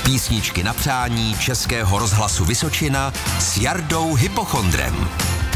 Písničky na přání Českého rozhlasu Vysočina s Jardou Hypochondrem.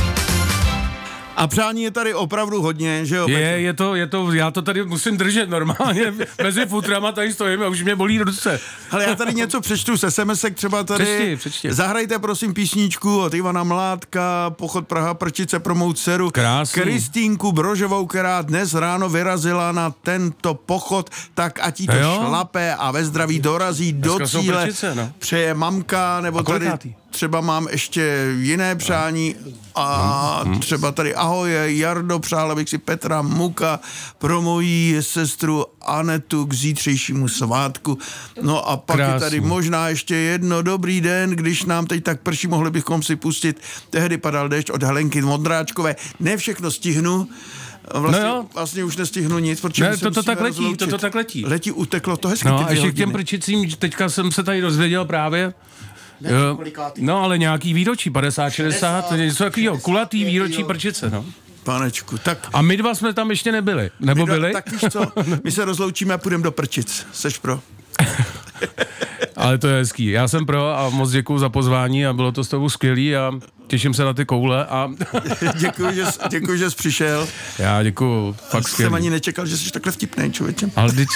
A přání je tady opravdu hodně, že jo? Je to, já to tady musím držet normálně, mezi futrama tady stojím a už mě bolí ruce. Ale já tady něco přečtu z SMS-ek třeba tady. Přečti. Zahrajte prosím písničku od Ivana Mládka, Pochod Praha Prčice pro mou dceru. Krásný. Kristýnku Brožovou, která dnes ráno vyrazila na tento pochod, tak ať jí to šlape a ve zdraví dorazí do cíle. Prčice, no. Přeje mamka, nebo tady třeba mám ještě jiné přání a třeba tady ahoj Jardo, přál bych si Petra Muka pro moji sestru Anetu k zítřejšímu svátku. No a pak je tady možná ještě jedno dobrý den, když nám teď tak prší, mohli bychom si pustit Tehdy padal déšť od Helenky Modráčkové. Ne všechno stihnu. Vlastně už nestihnu nic, protože ne, to tak letí. Letí, uteklo to hezky. No a ještě k těm Prčicím, teďka jsem se tady dozvěděl právě, no ale nějaký výročí, 50, 60, něco takového, kulatý výročí Prčice, no. Panečku, tak. A my dva jsme tam ještě nebyli, nebo byli? Tak víš co, my se rozloučíme a půjdeme do Prčic, seš pro? Ale to je hezký, já jsem pro a moc děkuju za pozvání a bylo to s tebou skvělý a těším se na ty koule a... děkuju, že jsi přišel. Já děkuju, fakt skvělý. Jsem ani nečekal, že jsi takhle vtipnej, člověče. Ale teď...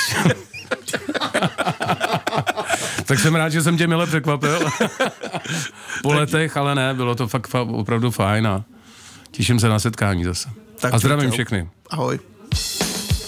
Tak jsem rád, že jsem tě mile překvapil po letech, ale ne, bylo to fakt opravdu fajn a těším se na setkání zase. Tak a zdravím všechny. Ahoj.